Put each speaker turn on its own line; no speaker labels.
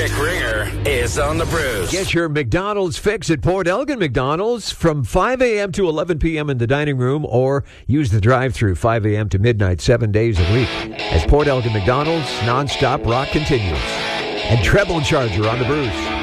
Rick Ringer is on the Brews.
Get your McDonald's fix at Port Elgin McDonald's from 5 a.m. to 11 p.m. in the dining room, or use the drive-thru 5 a.m. to midnight 7 days a week. At Port Elgin McDonald's, nonstop rock continues. And Treble Charger on the Brews.